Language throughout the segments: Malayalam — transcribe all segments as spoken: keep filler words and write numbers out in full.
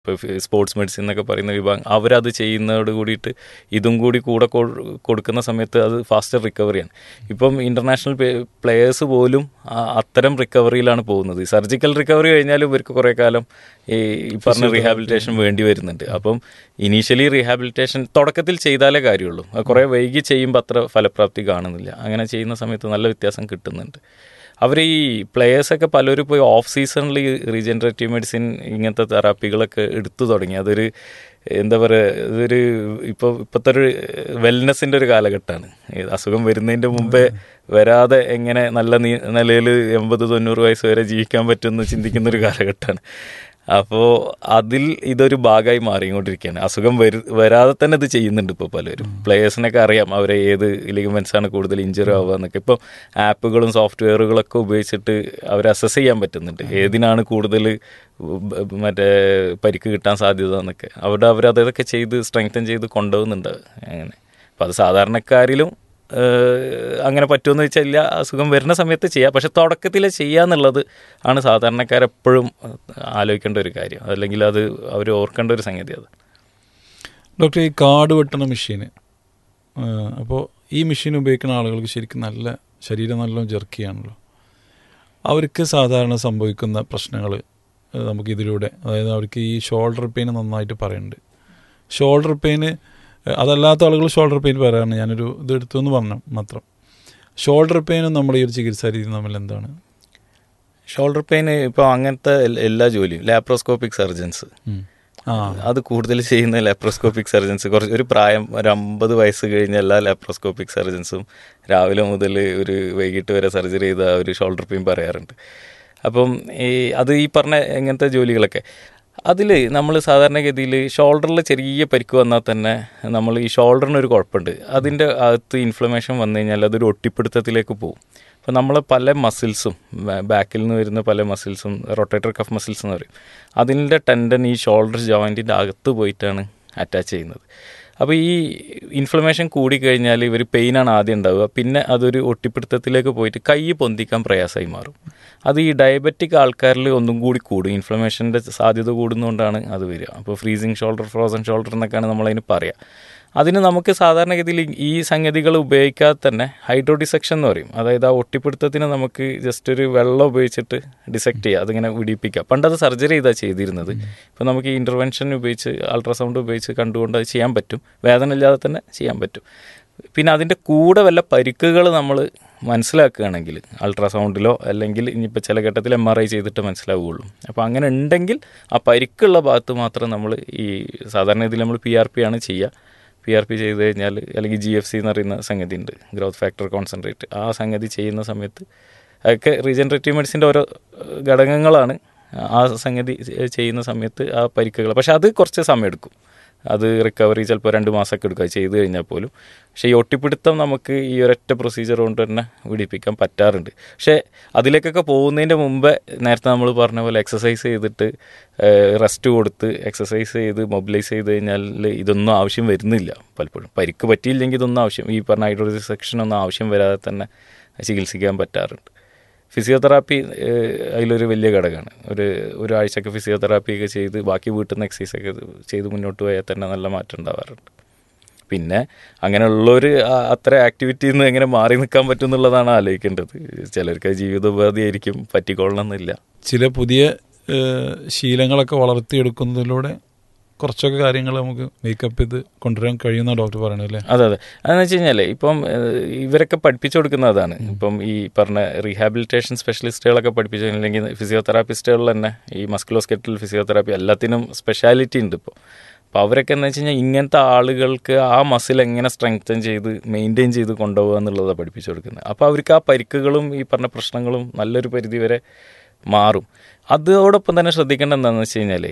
ഇപ്പോൾ സ്പോർട്സ് മെഡിസിൻ എന്നൊക്കെ പറയുന്ന വിഭാഗം അവരത് ചെയ്യുന്നതോട് കൂടിയിട്ട് ഇതും കൂടി കൂടെ കൊടുക്കുന്ന സമയത്ത് അത് ഫാസ്റ്റർ റിക്കവറിയാണ്. ഇപ്പം ഇൻ്റർനാഷണൽ പ്ലെയേഴ്സ് പോലും അത്തരം റിക്കവറിയിലാണ് പോകുന്നത്. സർജിക്കൽ റിക്കവറി കഴിഞ്ഞാലും ഇവർക്ക് കുറേ കാലം ഈ പറഞ്ഞ റീഹാബിലിറ്റേഷൻ വേണ്ടി വരുന്നുണ്ട്. അപ്പം ഇനീഷ്യലി റീഹാബിലിറ്റേഷൻ തുടക്കത്തിൽ ചെയ്താലേ കാര്യമുള്ളൂ. കുറേ വൈകി ചെയ്യുമ്പോൾ അത്ര ഫലപ്രാപ്തി കാണുന്നില്ല. അങ്ങനെ ചെയ്യുന്ന സമയത്ത് നല്ല വ്യത്യാസം കിട്ടുന്നുണ്ട്. അവർ ഈ പ്ലെയേഴ്സൊക്കെ പലരും പോയി ഓഫ് സീസണിൽ റീജനറേറ്റീവ് മെഡിസിൻ ഇങ്ങനത്തെ തെറാപ്പികളൊക്കെ എടുത്തു തുടങ്ങി. അതൊരു എന്താ പറയുക, ഇതൊരു ഇപ്പോൾ ഇപ്പോഴത്തെ ഒരു വെൽനെസ്സിൻ്റെ ഒരു കാലഘട്ടമാണ്. അസുഖം വരുന്നതിൻ്റെ മുമ്പേ വരാതെ എങ്ങനെ നല്ല നീ നിലയിൽ എൺപത് തൊണ്ണൂറ് വയസ്സ് വരെ ജീവിക്കാൻ പറ്റുമെന്ന് ചിന്തിക്കുന്നൊരു കാലഘട്ടമാണ്. അപ്പോൾ അതിൽ ഇതൊരു ഭാഗമായി മാറിക്കൊണ്ടിരിക്കുകയാണ്. അസുഖം വരു വരാതെ തന്നെ ഇത് ചെയ്യുന്നുണ്ട് ഇപ്പോൾ പലരും. പ്ലെയേഴ്സിനൊക്കെ അറിയാം അവരെ ഏത് ലിഗമെൻസാണ് കൂടുതൽ ഇഞ്ചറി ആവുക എന്നൊക്കെ. ഇപ്പോൾ ആപ്പുകളും സോഫ്റ്റ്വെയറുകളൊക്കെ ഉപയോഗിച്ചിട്ട് അവരെ അസസ് ചെയ്യാൻ പറ്റുന്നുണ്ട്, ഏതിനാണ് കൂടുതൽ മറ്റേ പരിക്ക് കിട്ടാൻ സാധ്യത എന്നൊക്കെ. അവിടെ അവരതൊക്കെ ചെയ്ത് സ്ട്രെങ്തൻ ചെയ്ത് കൊണ്ടുപോകുന്നുണ്ട് അങ്ങനെ. അപ്പോൾ അത് സാധാരണക്കാരിലും അങ്ങനെ പറ്റുമെന്ന് വെച്ചാൽ ഇല്ല, അസുഖം വരുന്ന സമയത്ത് ചെയ്യാം. പക്ഷെ തുടക്കത്തിൽ ചെയ്യുക എന്നുള്ളത് ആണ് സാധാരണക്കാരെപ്പോഴും ആലോചിക്കേണ്ട ഒരു കാര്യം, അല്ലെങ്കിൽ അത് അവർ ഓർക്കേണ്ട ഒരു സംഗതി. അത് ഡോക്ടർ, ഈ കാട് വെട്ടണ മെഷീന്, അപ്പോൾ ഈ മെഷീൻ ഉപയോഗിക്കുന്ന ആളുകൾക്ക് ശരിക്കും നല്ല ശരീരം നല്ല ജെർക്കിയാണല്ലോ. അവർക്ക് സാധാരണ സംഭവിക്കുന്ന പ്രശ്നങ്ങൾ നമുക്കിതിലൂടെ, അതായത് അവർക്ക് ഈ ഷോൾഡർ പെയിൻ നന്നായിട്ട് പറയുന്നുണ്ട്. ഷോൾഡർ പെയിന് അതല്ലാത്ത ആളുകൾ ഷോൾഡർ പെയിൻ പറയാറുണ്ട്. ഞാനൊരു ഇതെടുത്തു എന്ന് പറഞ്ഞു മാത്രം. ഷോൾഡർ പെയിനും നമ്മുടെ ഈ ഒരു ചികിത്സാ രീതി തമ്മിൽ എന്താണ്? ഷോൾഡർ പെയിൻ ഇപ്പോൾ അങ്ങനത്തെ എല്ലാ ജോലിയും ലാപ്രോസ്കോപ്പിക് സർജൻസ് അത് കൂടുതൽ ചെയ്യുന്ന ലാപ്രോസ്കോപ്പിക് സർജൻസ് കുറച്ച് ഒരു പ്രായം ഒരു അമ്പത് വയസ്സ് കഴിഞ്ഞ എല്ലാ ലാപ്രോസ്കോപ്പിക് സർജൻസും രാവിലെ മുതൽ ഒരു വൈകിട്ട് വരെ സർജറി ചെയ്ത ഒരു ഷോൾഡർ പെയിൻ പറയാറുണ്ട്. അപ്പം ഈ അത് ഈ പറഞ്ഞ എങ്ങനത്തെ ജോലികളൊക്കെ അതിൽ നമ്മൾ സാധാരണഗതിയിൽ ഷോൾഡറിൽ ചെറിയ പരിക്ക് വന്നാൽ തന്നെ നമ്മൾ ഈ ഷോൾഡറിനൊരു കുഴപ്പമുണ്ട്. അതിൻ്റെ അകത്ത് ഇൻഫ്ലമേഷൻ വന്നു കഴിഞ്ഞാൽ അതൊരു ഒട്ടിപ്പിടുത്തത്തിലേക്ക് പോകും. അപ്പോൾ നമ്മൾ പല മസിൽസും ബാക്കിൽ നിന്ന് വരുന്ന പല മസിൽസും റൊട്ടേറ്റർ കഫ് മസിൽസ് എന്ന് പറയും, അതിൻ്റെ ടെൻഡൻ ഈ ഷോൾഡർ ജോയിൻറ്റിൻ്റെ അകത്ത് പോയിട്ടാണ് അറ്റാച്ച് ചെയ്യുന്നത്. അപ്പോൾ ഈ ഇൻഫ്ലമേഷൻ കൂടിക്കഴിഞ്ഞാൽ ഇവർ പെയിനാണ് ആദ്യം ഉണ്ടാവുക, പിന്നെ അതൊരു ഒട്ടിപ്പിടുത്തത്തിലേക്ക് പോയിട്ട് കൈ പൊന്തിക്കാൻ പ്രയാസമായി മാറും. അത് ഈ ഡയബറ്റിക് ആൾക്കാരിൽ ഒന്നും കൂടി കൂടും, ഇൻഫ്ലമേഷൻ്റെ സാധ്യത കൂടുന്നതുകൊണ്ടാണ് അത് വരിക. അപ്പോൾ ഫ്രീസിങ് ഷോൾഡർ, ഫ്രോസൺ ഷോൾഡർ എന്നൊക്കെയാണ് നമ്മളതിന് പറയുക. അതിന് നമുക്ക് സാധാരണഗതിയിൽ ഈ സംഗതികൾ ഉപയോഗിക്കാതെ തന്നെ ഹൈഡ്രോ ഡിസെക്ഷൻ എന്ന് പറയും. അതായത് ആ ഒട്ടിപ്പിടുത്തത്തിന് നമുക്ക് ജസ്റ്റ് ഒരു വെള്ളം ഉപയോഗിച്ചിട്ട് ഡിസെക്ട് ചെയ്യുക, അതിങ്ങനെ വിടിപ്പിക്കുക. പണ്ടത് സർജറി ചെയ്താൽ ചെയ്തിരുന്നത്. ഇപ്പോൾ നമുക്ക് ഈ ഇൻ്റർവെൻഷൻ ഉപയോഗിച്ച് അൾട്രാസൗണ്ട് ഉപയോഗിച്ച് കണ്ടുകൊണ്ട് അത് ചെയ്യാൻ പറ്റും, വേദന ഇല്ലാതെ തന്നെ ചെയ്യാൻ പറ്റും. പിന്നെ അതിൻ്റെ കൂടെ വല്ല പരിക്കുകൾ നമ്മൾ മനസ്സിലാക്കുകയാണെങ്കിൽ അൾട്രാസൗണ്ടിലോ അല്ലെങ്കിൽ ഇനിയിപ്പോൾ ചില ഘട്ടത്തിൽ എം ആർ ഐ ചെയ്തിട്ട് മനസ്സിലാവുകയുള്ളൂ. അപ്പോൾ അങ്ങനെ ഉണ്ടെങ്കിൽ ആ പരിക്കുള്ള ഭാഗത്ത് മാത്രം നമ്മൾ ഈ സാധാരണ ഇതിൽ നമ്മൾ പി ആർ പി ആണ് ചെയ്യുക. പി ആർ പി ചെയ്ത് കഴിഞ്ഞാൽ അല്ലെങ്കിൽ ജി എഫ് സി എന്ന് പറയുന്ന സംഗതി ഉണ്ട്, ഗ്രോത്ത് ഫാക്ടർ കോൺസെൻട്രേറ്റ്. ആ സംഗതി ചെയ്യുന്ന സമയത്ത് അതൊക്കെ റീജനറേറ്റീവ് മെഡിസിൻ്റെ ഓരോ ഘടകങ്ങളാണ്. ആ സംഗതി ചെയ്യുന്ന സമയത്ത് ആ പരിക്കുകൾ, പക്ഷെ അത് കുറച്ച് സമയം എടുക്കും. അത് റിക്കവറി ചിലപ്പോൾ രണ്ട് മാസമൊക്കെ എടുക്കുക ചെയ്ത് കഴിഞ്ഞാൽ പോലും. പക്ഷേ ഈ ഒട്ടിപ്പിടുത്തം നമുക്ക് ഈ ഒരൊറ്റ പ്രൊസീജിയർ കൊണ്ട് തന്നെ വിടിപ്പിക്കാൻ പറ്റാറുണ്ട്. പക്ഷേ അതിലേക്കൊക്കെ പോകുന്നതിൻ്റെ മുമ്പേ നേരത്തെ നമ്മൾ പറഞ്ഞ പോലെ എക്സസൈസ് ചെയ്തിട്ട് റെസ്റ്റ് കൊടുത്ത് എക്സസൈസ് ചെയ്ത് മൊബിലൈസ് ചെയ്ത് കഴിഞ്ഞാൽ ഇതൊന്നും ആവശ്യം വരുന്നില്ല. പലപ്പോഴും പരിക്ക് പറ്റിയില്ലെങ്കിൽ ഇതൊന്നും ആവശ്യം, ഈ പറഞ്ഞ ഹൈഡ്രോ ഡിസെക്ഷനൊന്നും ആവശ്യം വരാതെ തന്നെ ചികിത്സിക്കാൻ പറ്റാറുണ്ട്. ഫിസിയോതെറാപ്പി അതിലൊരു വലിയ ഘടകമാണ്. ഒരു ഒരാഴ്ചയൊക്കെ ഫിസിയോതെറാപ്പിയൊക്കെ ചെയ്ത് ബാക്കി വീട്ടിൽ നിന്ന് എക്സസൈസൊക്കെ ചെയ്ത് മുന്നോട്ട് പോയാൽ തന്നെ നല്ല മാറ്റം ഉണ്ടാവാറുണ്ട്. പിന്നെ അങ്ങനെയുള്ളൊരു അത്ര ആക്ടിവിറ്റിയിൽ നിന്ന് എങ്ങനെ മാറി നിൽക്കാൻ പറ്റും എന്നുള്ളതാണ് ആലോചിക്കേണ്ടത്. ചിലർക്ക് ജീവിതോപാധിയായിരിക്കും, പറ്റിക്കൊള്ളണമെന്നില്ല. ചില പുതിയ ശീലങ്ങളൊക്കെ വളർത്തിയെടുക്കുന്നതിലൂടെ കുറച്ചൊക്കെ കാര്യങ്ങൾ നമുക്ക് മേക്കപ്പ് ചെയ്ത് കൊണ്ടുവരാൻ കഴിയുന്ന ഡോക്ടർ പറയണത് അല്ലേ? അതെ അതെ അതെന്ന് വെച്ച് കഴിഞ്ഞാൽ ഇപ്പം ഇവരൊക്കെ പഠിപ്പിച്ചു കൊടുക്കുന്നതാണ്. ഇപ്പം ഈ പറഞ്ഞ റീഹാബിലിറ്റേഷൻ സ്പെഷ്യലിസ്റ്റുകളൊക്കെ പഠിപ്പിച്ചു, അല്ലെങ്കിൽ ഫിസിയോതെറാപ്പിസ്റ്റുകളിൽ തന്നെ ഈ മസ്കുലോസ്കെറ്റൽ ഫിസിയോതെറാപ്പി എല്ലാത്തിനും സ്പെഷ്യാലിറ്റി ഉണ്ട് ഇപ്പോൾ. അപ്പോൾ അവരൊക്കെ എന്ന് വെച്ച് കഴിഞ്ഞാൽ ഇങ്ങനത്തെ ആളുകൾക്ക് ആ മസിൽ എങ്ങനെ സ്ട്രെങ്തൻ ചെയ്ത് മെയിൻറ്റെയിൻ ചെയ്ത് കൊണ്ടുപോകുക എന്നുള്ളതാണ് പഠിപ്പിച്ചു കൊടുക്കുന്നത്. അപ്പോൾ അവർക്ക് ആ പരിക്കുകളും ഈ പറഞ്ഞ പ്രശ്നങ്ങളും നല്ലൊരു പരിധി വരെ മാറും. അതോടൊപ്പം തന്നെ ശ്രദ്ധിക്കേണ്ട എന്താണെന്ന് വെച്ച് കഴിഞ്ഞാൽ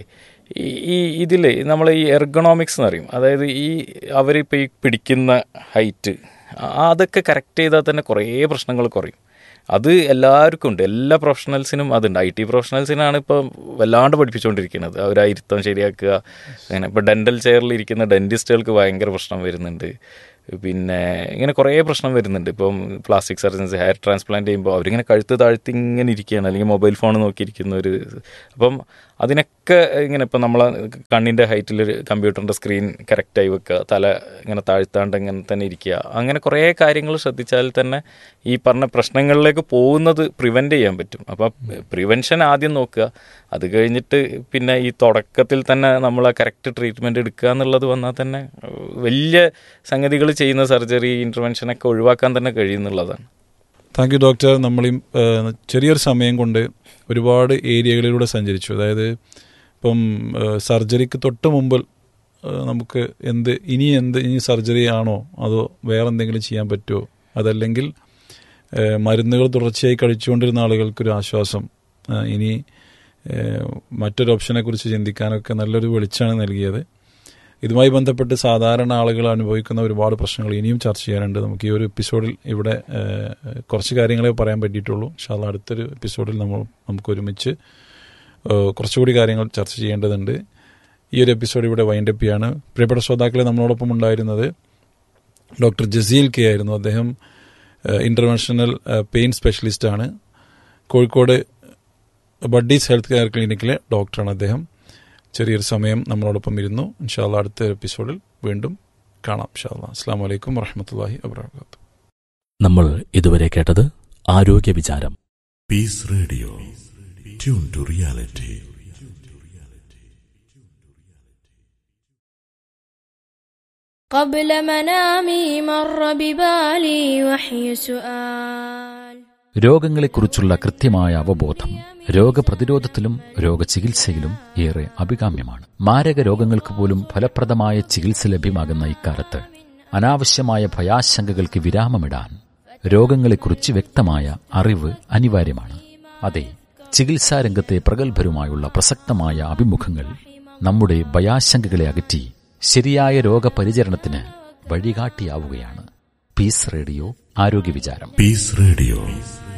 ഈ ഇതിൽ നമ്മൾ ഈ എർഗണോമിക്സ് എന്ന് പറയും, അതായത് ഈ അവരിപ്പോൾ ഈ പിടിക്കുന്ന ഹൈറ്റ് അതൊക്കെ കറക്റ്റ് ചെയ്താൽ തന്നെ കുറേ പ്രശ്നങ്ങൾ കുറയും. അത് എല്ലാവർക്കും ഉണ്ട്, എല്ലാ പ്രൊഫഷണൽസിനും അതുണ്ട്. ഐ ടി പ്രൊഫഷണൽസിനാണ് ഇപ്പോൾ വല്ലാണ്ട് പഠിപ്പിച്ചുകൊണ്ടിരിക്കുന്നത്. അവർ ആ ഇരുത്തം ശരിയാക്കുക. അങ്ങനെ ഇപ്പോൾ ഡെൻ്റൽ ചെയറിൽ ഇരിക്കുന്ന ഡെൻറ്റിസ്റ്റുകൾക്ക് ഭയങ്കര പ്രശ്നം വരുന്നുണ്ട്. പിന്നെ ഇങ്ങനെ കുറേ പ്രശ്നം വരുന്നുണ്ട്. ഇപ്പം പ്ലാസ്റ്റിക് സർജൻസ് ഹെയർ ട്രാൻസ്പ്ലാന്റ് ചെയ്യുമ്പോൾ അവരിങ്ങനെ കഴുത്ത് താഴ്ത്തി ഇങ്ങനെ ഇരിക്കുകയാണ്, അല്ലെങ്കിൽ മൊബൈൽ ഫോൺ നോക്കിയിരിക്കുന്ന ഒരു. അപ്പം അതിനൊക്കെ ഇങ്ങനെ ഇപ്പം നമ്മളെ കണ്ണിൻ്റെ ഹൈറ്റിൽ കമ്പ്യൂട്ടറിൻ്റെ സ്ക്രീൻ കറക്റ്റായി വെക്കുക, തല ഇങ്ങനെ താഴ്ത്താണ്ട് ഇങ്ങനെ തന്നെ ഇരിക്കുക, അങ്ങനെ കുറേ കാര്യങ്ങൾ ശ്രദ്ധിച്ചാൽ തന്നെ ഈ പറഞ്ഞ പ്രശ്നങ്ങളിലേക്ക് പോകുന്നത് പ്രിവെൻറ്റ് ചെയ്യാൻ പറ്റും. അപ്പോൾ പ്രിവെൻഷൻ ആദ്യം നോക്കുക, അത് കഴിഞ്ഞിട്ട് പിന്നെ ഈ തുടക്കത്തിൽ തന്നെ നമ്മൾ ആ കറക്റ്റ് ട്രീറ്റ്മെൻറ്റ് എടുക്കുക എന്നുള്ളത് വന്നാൽ തന്നെ വലിയ സംഗതികൾ ചെയ്യുന്ന സർജറി ഇൻ്റർവെൻഷനൊക്കെ ഒഴിവാക്കാൻ തന്നെ കഴിയുന്നുള്ളതാണ്. Thank you doctor. നമ്മൾ ഈ ചെറിയൊരു സമയം കൊണ്ട് ഒരുപാട് ഏരിയകളിലൂടെ സഞ്ചരിച്ചു. അതായത് ഇപ്പം സർജറിക്ക് തൊട്ട് മുമ്പ് നമുക്ക് എന്ത് ഇനി എന്ത് ഇനി സർജറി ആണോ അതോ വേറെ എന്തെങ്കിലും ചെയ്യാൻ പറ്റുമോ, അതല്ലെങ്കിൽ മരുന്നുകൾ തുടർച്ചയായി കഴിച്ചുകൊണ്ടിരുന്ന ആളുകൾക്കൊരു ആശ്വാസം, ഇനി മറ്റൊരു ഓപ്ഷനെ കുറിച്ച് ചിന്തിക്കാനൊക്കെ നല്ലൊരു വെളിച്ചാണ് നൽകിയത്. ഇതുമായി ബന്ധപ്പെട്ട് സാധാരണ ആളുകൾ അനുഭവിക്കുന്ന ഒരുപാട് പ്രശ്നങ്ങൾ ഇനിയും ചർച്ച ചെയ്യാനുണ്ട്. നമുക്ക് ഈ ഒരു എപ്പിസോഡിൽ ഇവിടെ കുറച്ച് കാര്യങ്ങളെ പറയാൻ പറ്റിയിട്ടുള്ളൂ. ഇൻഷാ അല്ലാഹ് അടുത്തൊരു എപ്പിസോഡിൽ നമ്മൾ നമുക്ക് ഒരുമിച്ച് കുറച്ചുകൂടി കാര്യങ്ങൾ ചർച്ച ചെയ്യേണ്ടതുണ്ട്. ഈ ഒരു എപ്പിസോഡ് ഇവിടെ വൈൻഡപ്പ് ചെയ്യാണ്. പ്രിയപ്പെട്ട ശ്രോതാക്കളെ, നമ്മളോടൊപ്പം ഉണ്ടായിരുന്നത് ഡോക്ടർ ജസീൽ കെ ആയിരുന്നു. അദ്ദേഹം interventional pain സ്പെഷ്യലിസ്റ്റാണ്. Kozhikode buddies health care ക്ലിനിക്കിലെ ഡോക്ടറാണ് അദ്ദേഹം. ചെറിയൊരു സമയം നമ്മളോടൊപ്പം ഇരുന്നു. ഇൻഷാ അല്ലാഹ് അടുത്ത എപ്പിസോഡിൽ വീണ്ടും കാണാം. ഇൻഷാ അല്ലാഹ്. അസ്സലാമു അലൈക്കും വറഹ്മത്തുള്ളാഹി വബറകാതുഹു. നമ്മൾ ഇതുവരെ കേട്ടത് ആരോഗ്യ വിചാരം. Piece radio, tune to reality. قبل منامي مر ببالي وحي سؤال. രോഗങ്ങളെക്കുറിച്ചുള്ള കൃത്യമായ അവബോധം രോഗപ്രതിരോധത്തിലും രോഗചികിത്സയിലും ഏറെ അഭികാമ്യമാണ്. മാരക രോഗങ്ങൾക്ക് പോലും ഫലപ്രദമായ ചികിത്സ ലഭ്യമാകുന്ന ഇക്കാലത്ത് അനാവശ്യമായ ഭയാശങ്കകൾക്ക് വിരാമമിടാൻ രോഗങ്ങളെക്കുറിച്ച് വ്യക്തമായ അറിവ് അനിവാര്യമാണ്. അതെ, ചികിത്സാരംഗത്തെ പ്രഗത്ഭരുമായുള്ള പ്രസക്തമായ അഭിമുഖങ്ങൾ നമ്മുടെ ഭയാശങ്കകളെ അകറ്റി ശരിയായ രോഗപരിചരണത്തിന് വഴികാട്ടിയാവുകയാണ്. പീസ് റേഡിയോ ആരോഗ്യ വിചാരം. Piece radio